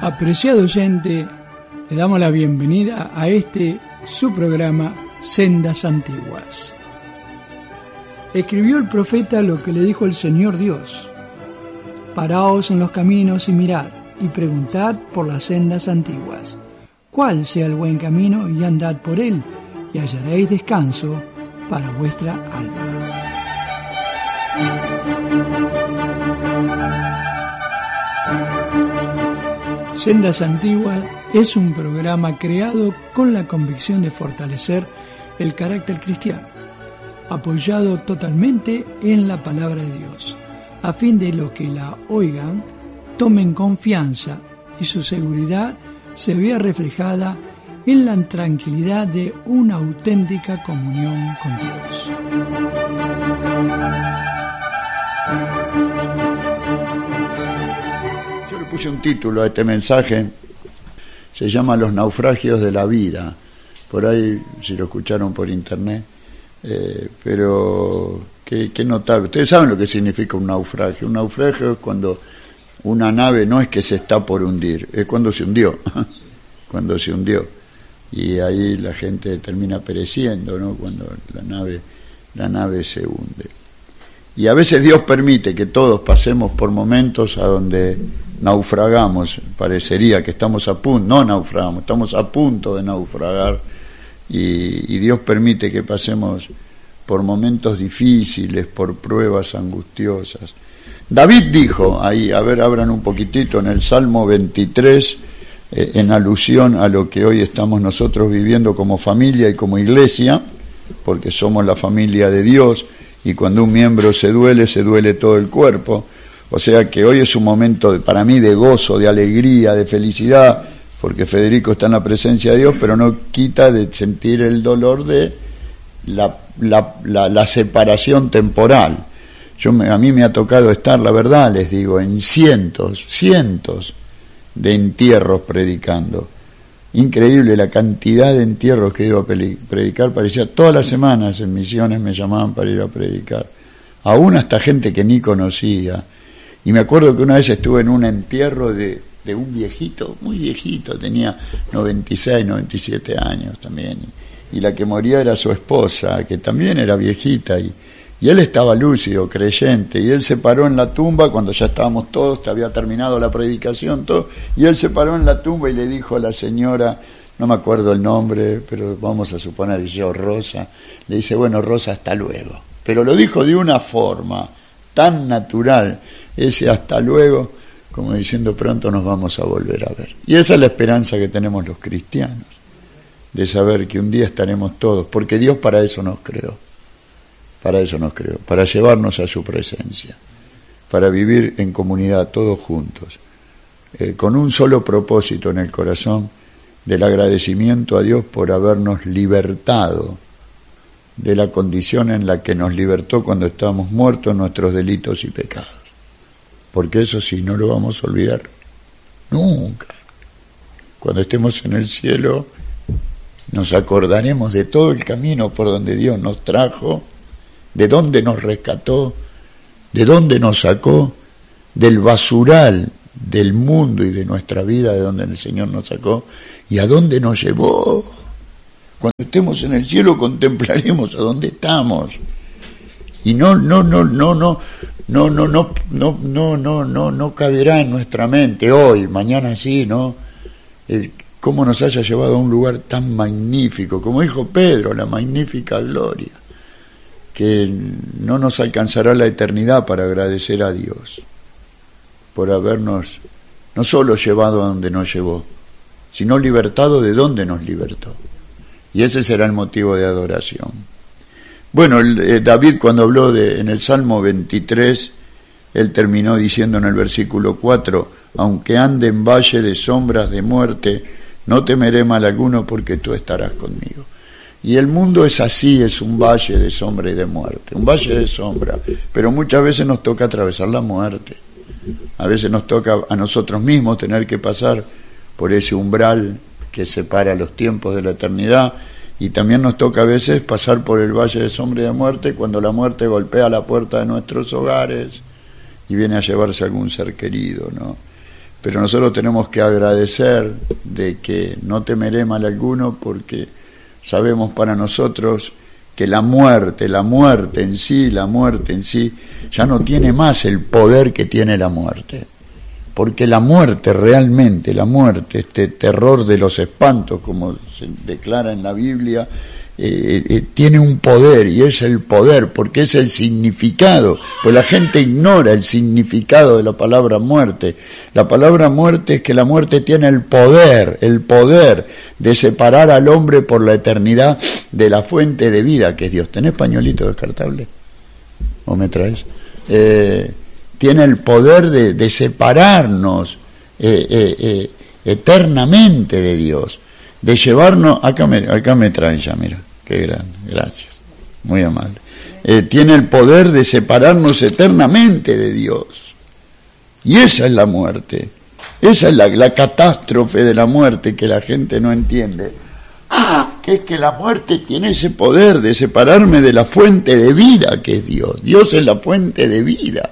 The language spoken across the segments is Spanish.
Apreciado oyente, le damos la bienvenida a su programa Sendas Antiguas. Escribió el profeta lo que le dijo el Señor Dios: paraos en los caminos y mirad, y preguntad por las sendas antiguas, cuál sea el buen camino, y andad por él, y hallaréis descanso para vuestra alma. Sendas Antiguas es un programa creado con la convicción de fortalecer el carácter cristiano, apoyado totalmente en la palabra de Dios, a fin de los que la oigan tomen confianza y su seguridad se vea reflejada en la tranquilidad de una auténtica comunión con Dios. Yo le puse un título a este mensaje, se llama Los naufragios de la vida. Por ahí, si lo escucharon por internet, pero qué notable. Ustedes saben lo que significa un naufragio. Un naufragio es cuando una nave no es que se está por hundir, es cuando se hundió, cuando se hundió. Y ahí la gente termina pereciendo, ¿no? Cuando la nave se hunde. Y a veces Dios permite que todos pasemos por momentos a donde naufragamos. Parecería que estamos a punto, no naufragamos, estamos a punto de naufragar. Y Dios permite que pasemos por momentos difíciles, por pruebas angustiosas. David dijo, ahí, a ver, abran un poquitito, en el Salmo 23, en alusión a lo que hoy estamos nosotros viviendo como familia y como iglesia, porque somos la familia de Dios, y cuando un miembro se duele todo el cuerpo. O sea que hoy es un momento para mí de gozo, de alegría, de felicidad, porque Federico está en la presencia de Dios, pero no quita de sentir el dolor de la separación temporal. A mí me ha tocado estar, la verdad les digo, en cientos de entierros predicando. Increíble la cantidad de entierros que he ido a predicar. Parecía todas las semanas en misiones me llamaban para ir a predicar, aún hasta gente que ni conocía. Y me acuerdo que una vez estuve en un entierro de un viejito, muy viejito, tenía 96, 97 años también, y la que moría era su esposa, que también era viejita, y él estaba lúcido, creyente, y él se paró en la tumba cuando ya estábamos todos, había terminado la predicación, todo, y él se paró en la tumba y le dijo a la señora, no me acuerdo el nombre, pero vamos a suponer yo, Rosa, le dice, bueno, Rosa, hasta luego. Pero lo dijo de una forma tan natural, ese hasta luego, como diciendo, pronto nos vamos a volver a ver. Y esa es la esperanza que tenemos los cristianos, de saber que un día estaremos todos, porque Dios para eso nos creó. Para llevarnos a su presencia, para vivir en comunidad todos juntos, con un solo propósito en el corazón, del agradecimiento a Dios por habernos libertado de la condición en la que nos libertó cuando estábamos muertos en nuestros delitos y pecados. Porque eso sí, no lo vamos a olvidar nunca. Cuando estemos en el cielo, nos acordaremos de todo el camino por donde Dios nos trajo, de dónde nos rescató, de dónde nos sacó, del basural del mundo y de nuestra vida, de donde el Señor nos sacó, y a dónde nos llevó. Cuando estemos en el cielo contemplaremos a dónde estamos. Y no caberá en nuestra mente hoy, mañana sí, ¿no? Cómo nos haya llevado a un lugar tan magnífico, como dijo Pedro, la magnífica gloria, que no nos alcanzará la eternidad para agradecer a Dios por habernos no solo llevado a donde nos llevó, sino libertado de donde nos libertó. Y ese será el motivo de adoración. Bueno, David cuando habló en el Salmo 23, él terminó diciendo en el versículo 4, aunque ande en valle de sombras de muerte, no temeré mal alguno porque tú estarás conmigo. Y el mundo es así, es un valle de sombra y de muerte, un valle de sombra, pero muchas veces nos toca atravesar la muerte. A veces nos toca a nosotros mismos tener que pasar por ese umbral que separa los tiempos de la eternidad, y también nos toca a veces pasar por el valle de sombra y de muerte cuando la muerte golpea la puerta de nuestros hogares y viene a llevarse algún ser querido, ¿no? pero nosotros tenemos que agradecer de que no temeré mal alguno, porque sabemos para nosotros que la muerte en sí, ya no tiene más el poder que tiene la muerte. Porque la muerte, realmente, este terror de los espantos, como se declara en la Biblia, tiene un poder, y es el poder, porque es el significado, pues la gente ignora el significado de la palabra muerte. La palabra muerte es que la muerte tiene el poder de separar al hombre por la eternidad de la fuente de vida que es Dios. ¿Tenés pañuelito descartable? ¿O me traes? Tiene el poder de separarnos eternamente de Dios, de llevarnos, acá me traen ya, mira, qué grande, gracias, muy amable. Tiene el poder de separarnos eternamente de Dios, y esa es la muerte, esa es la catástrofe de la muerte que la gente no entiende. Que es que la muerte tiene ese poder de separarme de la fuente de vida que es Dios. Dios es la fuente de vida.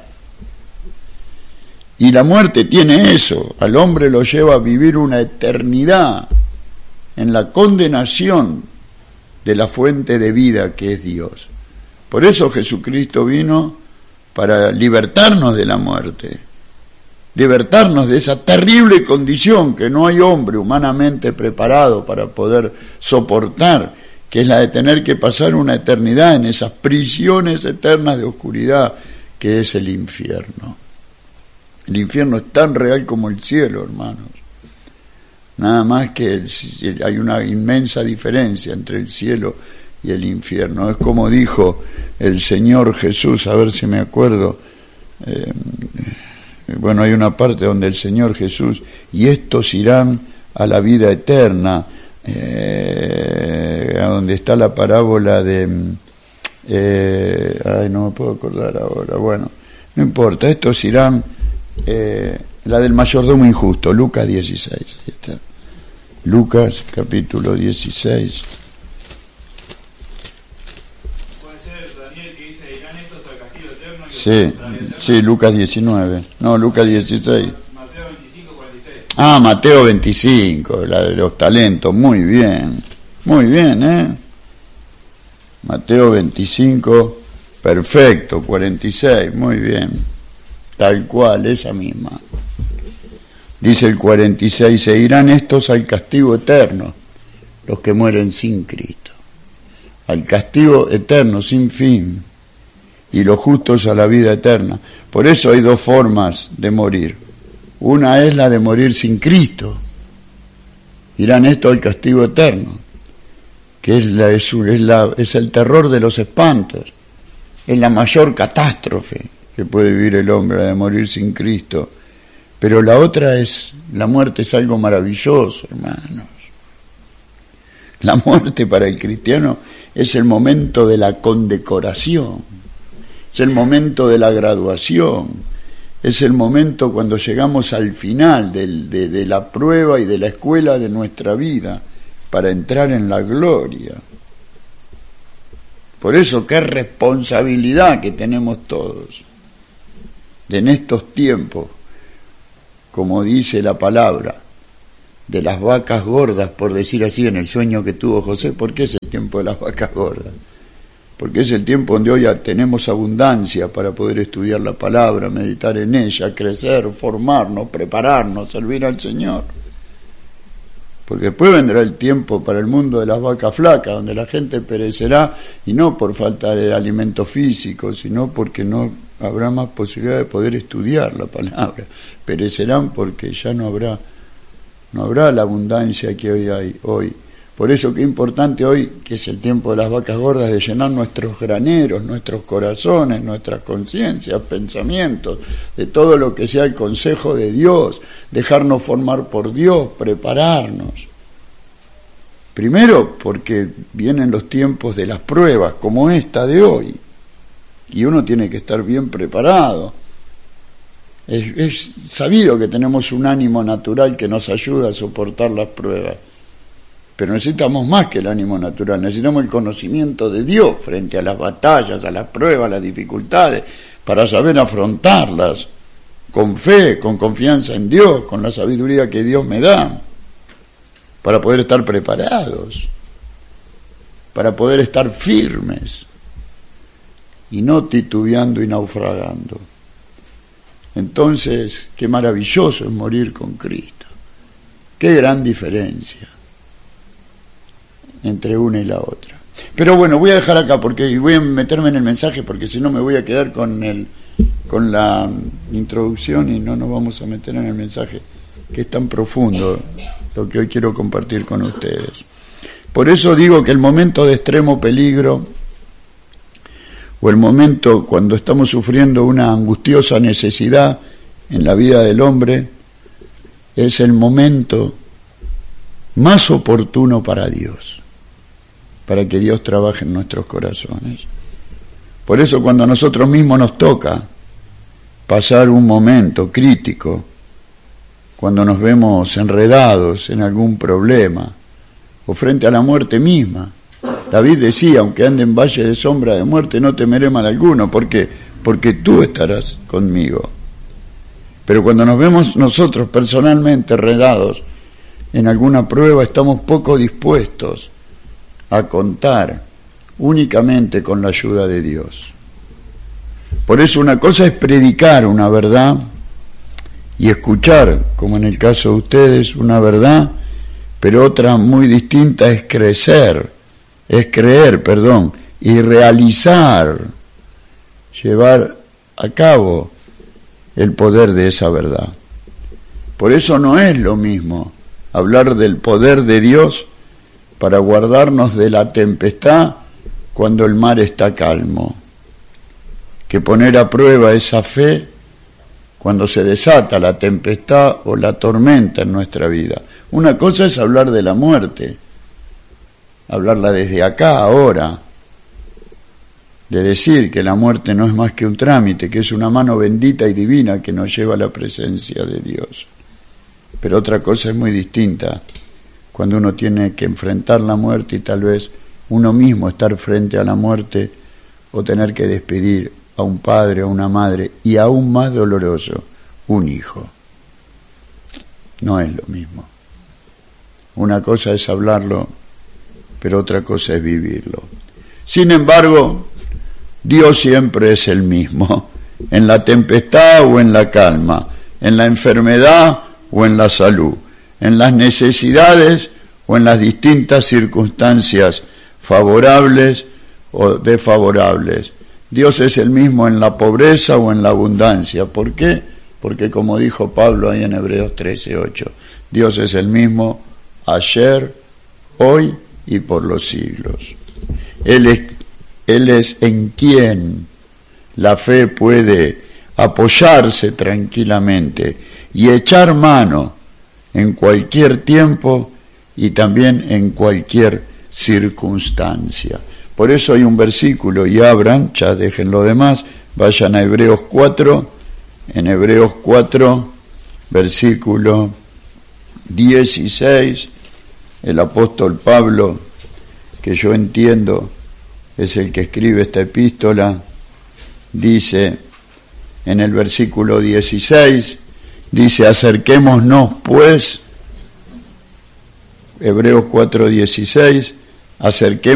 Y la muerte tiene eso, al hombre lo lleva a vivir una eternidad en la condenación de la fuente de vida que es Dios. Por eso Jesucristo vino para libertarnos de la muerte, libertarnos de esa terrible condición que no hay hombre humanamente preparado para poder soportar, que es la de tener que pasar una eternidad en esas prisiones eternas de oscuridad que es el infierno. El infierno es tan real como el cielo, hermanos. Nada más que hay una inmensa diferencia entre el cielo y el infierno. Es como dijo el Señor Jesús, a ver si me acuerdo. Bueno, hay una parte donde el Señor Jesús, y estos irán a la vida eterna, a donde está la parábola de... no me puedo acordar ahora. Bueno, no importa, estos irán... la del mayordomo injusto, Lucas 16, ahí está. Lucas capítulo 16. ¿Puede ser Daniel que dice, irán estos al castigo eterno? Sí, Lucas 19. No, Lucas 16. Mateo 25, 46. Mateo 25, la de los talentos, muy bien, Mateo 25, perfecto, 46, muy bien. Tal cual, esa misma. Dice el 46, se irán estos al castigo eterno, los que mueren sin Cristo, al castigo eterno, sin fin, y los justos a la vida eterna. Por eso hay dos formas de morir. Una es la de morir sin Cristo, irán estos al castigo eterno, que es el terror de los espantos, es la mayor catástrofe que puede vivir el hombre, la de morir sin Cristo. Pero la otra la muerte es algo maravilloso, hermanos. La muerte para el cristiano es el momento de la condecoración, es el momento de la graduación, es el momento cuando llegamos al final de la prueba y de la escuela de nuestra vida para entrar en la gloria. Por eso, qué responsabilidad que tenemos todos en estos tiempos, como dice la palabra, de las vacas gordas, por decir así, en el sueño que tuvo José. ¿Por qué es el tiempo de las vacas gordas? Porque es el tiempo donde hoy tenemos abundancia para poder estudiar la palabra, meditar en ella, crecer, formarnos, prepararnos, servir al Señor. Porque después vendrá el tiempo para el mundo de las vacas flacas, donde la gente perecerá, y no por falta de alimento físico, sino porque no habrá más posibilidad de poder estudiar la palabra. Perecerán porque ya no habrá la abundancia que hoy hay hoy. Por eso qué importante hoy, que es el tiempo de las vacas gordas, de llenar nuestros graneros, nuestros corazones, nuestras conciencias, pensamientos, de todo lo que sea el consejo de Dios, dejarnos formar por Dios, prepararnos. Primero porque vienen los tiempos de las pruebas, como esta de hoy, y uno tiene que estar bien preparado. Es sabido que tenemos un ánimo natural que nos ayuda a soportar las pruebas, pero necesitamos más que el ánimo natural, necesitamos el conocimiento de Dios frente a las batallas, a las pruebas, a las dificultades, para saber afrontarlas con fe, con confianza en Dios, con la sabiduría que Dios me da, para poder estar preparados, para poder estar firmes y no titubeando y naufragando. Entonces, qué maravilloso es morir con Cristo. Qué gran diferencia entre una y la otra. Pero bueno, voy a dejar acá porque voy a meterme en el mensaje, porque si no me voy a quedar con la introducción y no nos vamos a meter en el mensaje, que es tan profundo lo que hoy quiero compartir con ustedes. Por eso digo que el momento de extremo peligro, o el momento cuando estamos sufriendo una angustiosa necesidad en la vida del hombre, es el momento más oportuno para Dios, para que Dios trabaje en nuestros corazones. Por eso cuando a nosotros mismos nos toca pasar un momento crítico, cuando nos vemos enredados en algún problema, o frente a la muerte misma, David decía, aunque ande en valle de sombra de muerte, no temeré mal alguno. ¿Por qué? Porque tú estarás conmigo. Pero cuando nos vemos nosotros personalmente enredados en alguna prueba, estamos poco dispuestos a contar únicamente con la ayuda de Dios. Por eso una cosa es predicar una verdad y escuchar, como en el caso de ustedes, una verdad, pero otra muy distinta es creer, y realizar, llevar a cabo el poder de esa verdad. Por eso no es lo mismo hablar del poder de Dios para guardarnos de la tempestad cuando el mar está calmo, que poner a prueba esa fe cuando se desata la tempestad o la tormenta en nuestra vida. Una cosa es hablar de la muerte, hablarla desde acá, ahora, de decir que la muerte no es más que un trámite, que es una mano bendita y divina que nos lleva a la presencia de Dios. Pero otra cosa es muy distinta, cuando uno tiene que enfrentar la muerte y tal vez uno mismo estar frente a la muerte o tener que despedir a un padre, a una madre y aún más doloroso, un hijo. No es lo mismo. Una cosa es hablarlo, pero otra cosa es vivirlo. Sin embargo, Dios siempre es el mismo, en la tempestad o en la calma, en la enfermedad o en la salud, en las necesidades o en las distintas circunstancias favorables o desfavorables. Dios es el mismo en la pobreza o en la abundancia. ¿Por qué? Porque como dijo Pablo ahí en Hebreos 13:8, Dios es el mismo ayer, hoy y por los siglos. Él es en quien la fe puede apoyarse tranquilamente y echar mano en cualquier tiempo y también en cualquier circunstancia. Por eso hay un versículo, y abran, ya dejen lo demás, vayan a Hebreos 4, en Hebreos 4, versículo 16, el apóstol Pablo, que yo entiendo es el que escribe esta epístola, dice en el versículo 16, dice, acerquémonos pues, Hebreos 4:16, acerquémonos